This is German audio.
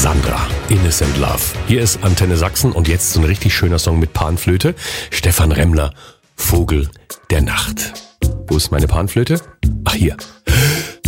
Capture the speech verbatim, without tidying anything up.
Sandra, Innocent Love. Hier ist Antenne Sachsen und jetzt so ein richtig schöner Song mit Panflöte. Stefan Remmler, Vogel der Nacht. Wo ist meine Panflöte? Ach, hier.